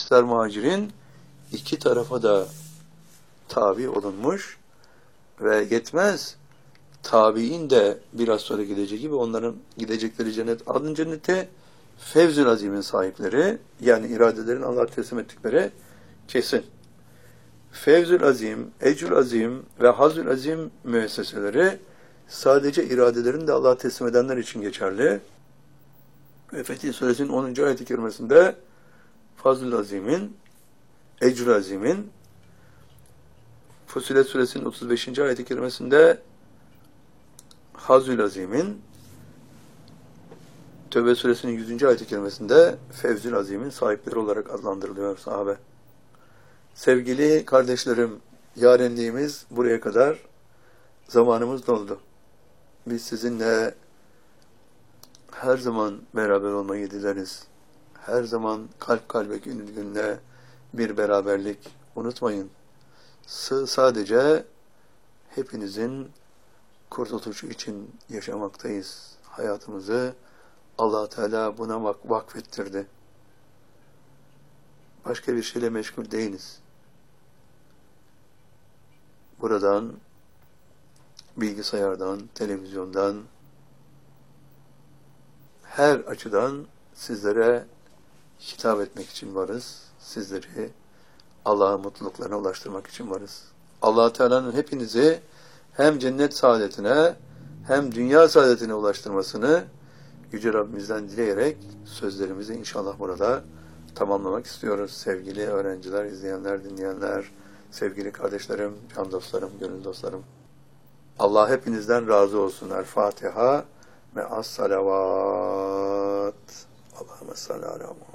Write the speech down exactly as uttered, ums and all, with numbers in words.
ister muhacirin iki tarafa da tabi olunmuş ve yetmez. Tabi'in de biraz sonra gideceği gibi onların gidecekleri cennet, adın cennete Fevzül Azim'in sahipleri, yani iradelerin Allah'a teslim ettikleri kesin. Fevzül Azim, Ecrül Azim ve Hazül Azim müesseseleri sadece iradelerini de Allah'a teslim edenler için geçerli. Ve Fetih Suresinin onuncu ayet-i kerimesinde Fazlül Azim'in, Ecrül Azim'in, Fussilet Suresinin otuz beşinci ayet-i kerimesinde Hazül Azim'in, Tevbe Suresinin yüzüncü ayet-i kerimesinde Fevzül Azim'in sahipleri olarak adlandırılıyor sahabe. Sevgili kardeşlerim, yarenliğimiz buraya kadar, zamanımız doldu. Biz sizinle her zaman beraber olmayı dileriz. Her zaman kalp kalbe gönül gönüle bir beraberlik unutmayın. S- sadece hepinizin kurtuluşu için yaşamaktayız. Hayatımızı Allah Teala buna vak- vakfettirdi. Başka bir şeyle meşgul değiliz. Buradan, bilgisayardan, televizyondan, her açıdan sizlere hitap etmek için varız. Sizleri Allah'ın mutluluklarına ulaştırmak için varız. Allah Teala'nın hepinizi hem cennet saadetine hem dünya saadetine ulaştırmasını Yüce Rabbimizden dileyerek sözlerimizi inşallah burada tamamlamak istiyoruz. Sevgili öğrenciler, izleyenler, dinleyenler, sevgili kardeşlerim, can dostlarım, gönül dostlarım. Allah hepinizden razı olsun. El Fatiha ve as-salavat. Allahümme salli ala Muhammed.